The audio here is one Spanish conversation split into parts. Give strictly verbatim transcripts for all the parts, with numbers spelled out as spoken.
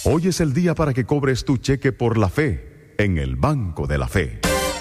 Hoy es el día para que cobres tu cheque por la fe en el Banco de la Fe.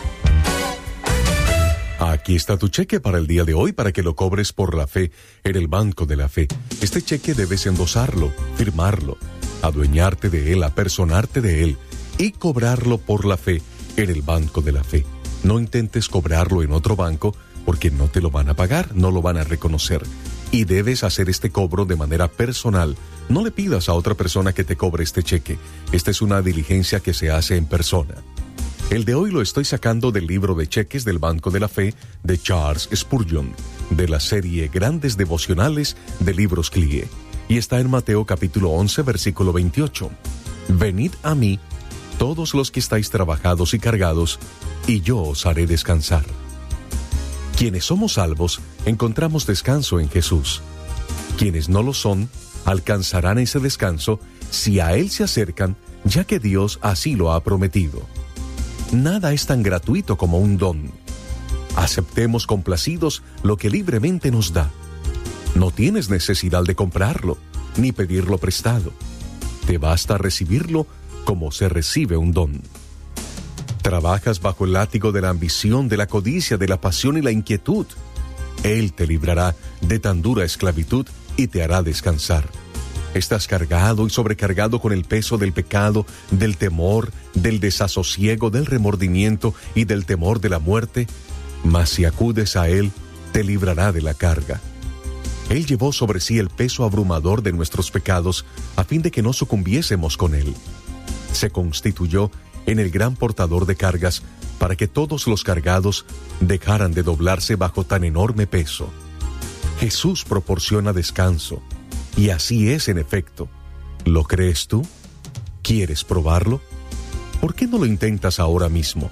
Aquí está tu cheque para el día de hoy para que lo cobres por la fe en el Banco de la Fe. Este cheque debes endosarlo, firmarlo, adueñarte de él, apersonarte de él y cobrarlo por la fe en el Banco de la Fe. No intentes cobrarlo en otro banco porque no te lo van a pagar, no lo van a reconocer. Y debes hacer este cobro de manera personal. No le pidas a otra persona que te cobre este cheque. Esta es una diligencia que se hace en persona. El de hoy lo estoy sacando del libro de cheques del Banco de la Fe de Charles Spurgeon, de la serie Grandes Devocionales de Libros C L I E. Y está en Mateo capítulo once, versículo veintiocho. Venid a mí, todos los que estáis trabajados y cargados, y yo os haré descansar. Quienes somos salvos, encontramos descanso en Jesús. Quienes no lo son, alcanzarán ese descanso si a Él se acercan, ya que Dios así lo ha prometido. Nada es tan gratuito como un don. Aceptemos complacidos lo que libremente nos da. No tienes necesidad de comprarlo, ni pedirlo prestado. Te basta recibirlo como se recibe un don. Trabajas bajo el látigo de la ambición, de la codicia, de la pasión y la inquietud. Él te librará de tan dura esclavitud y te hará descansar. Estás cargado y sobrecargado con el peso del pecado, del temor, del desasosiego, del remordimiento y del temor de la muerte. Mas si acudes a Él, te librará de la carga. Él llevó sobre sí el peso abrumador de nuestros pecados a fin de que no sucumbiésemos con Él. Se constituyó en el gran portador de cargas para que todos los cargados dejaran de doblarse bajo tan enorme peso. Jesús proporciona descanso, y así es en efecto. ¿Lo crees tú? ¿Quieres probarlo? ¿Por qué no lo intentas ahora mismo?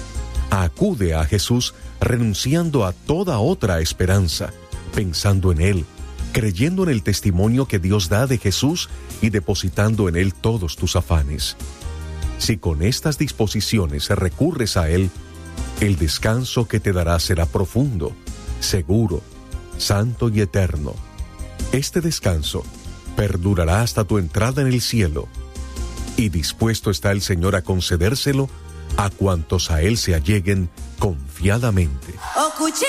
Acude a Jesús renunciando a toda otra esperanza, pensando en Él, creyendo en el testimonio que Dios da de Jesús y depositando en Él todos tus afanes. Si con estas disposiciones recurres a Él, el descanso que te dará será profundo, seguro, santo y eterno. Este descanso perdurará hasta tu entrada en el cielo, y dispuesto está el Señor a concedérselo a cuantos a Él se alleguen confiadamente.